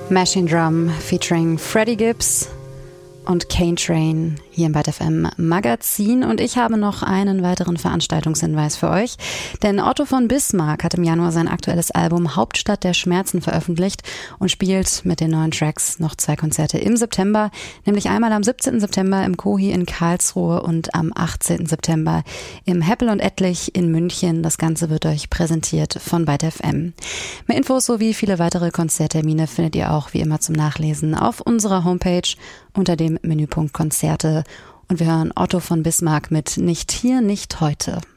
Machine Drum featuring Freddie Gibbs und Kane Train hier im Byte FM Magazin. Und ich habe noch einen weiteren Veranstaltungshinweis für euch. Denn Otto von Bismarck hat im Januar sein aktuelles Album Hauptstadt der Schmerzen veröffentlicht und spielt mit den neuen Tracks noch 2 Konzerte im September. Nämlich einmal am 17. September im Kohi in Karlsruhe und am 18. September im Heppel und Ettlich in München. Das Ganze wird euch präsentiert von Byte FM. Mehr Infos sowie viele weitere Konzerttermine findet ihr auch wie immer zum Nachlesen auf unserer Homepage unter dem Menüpunkt Konzerte. Und wir hören Otto von Bismarck mit Nicht hier, nicht heute.